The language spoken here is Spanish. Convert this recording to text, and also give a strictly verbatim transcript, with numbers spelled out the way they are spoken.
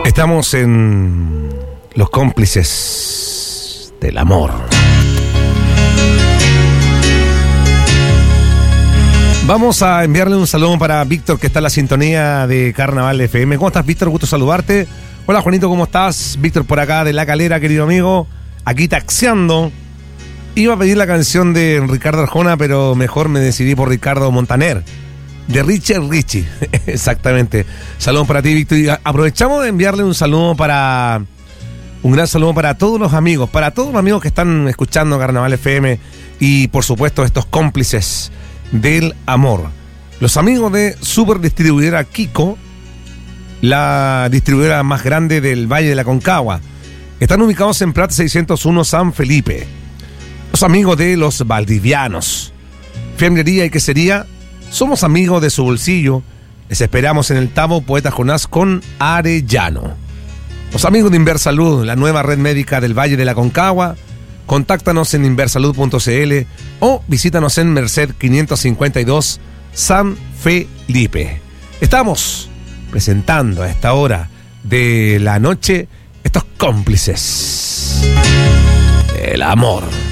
Estamos en los cómplices del amor. Vamos a enviarle un saludo para Víctor, que está en la sintonía de Carnaval F M. ¿Cómo estás, Víctor? Gusto saludarte. Hola, Juanito, ¿cómo estás? Víctor por acá de La Calera, querido amigo. Aquí taxiando. Iba a pedir la canción de Ricardo Arjona, pero mejor me decidí por Ricardo Montaner. De Richard Richie, exactamente. Saludos para ti, Víctor. Y aprovechamos de enviarle un saludo para... Un gran saludo para todos los amigos, para todos los amigos que están escuchando Carnaval F M y, por supuesto, estos cómplices del amor. Los amigos de Super Distribuidora Kiko, la distribuidora más grande del Valle de la Concagua. Están ubicados en Prat seiscientos uno San Felipe. Los amigos de Los Valdivianos, Fiambrería y Quesería. Somos amigos de su bolsillo. Les esperamos en el Tabo Poeta Jonás con Arellano. Los amigos de Inversalud, la nueva red médica del Valle de la Concagua. Contáctanos en inversalud punto c l o visítanos en Merced quinientos cincuenta y dos San Felipe. Estamos presentando a esta hora de la noche estos cómplices del amor.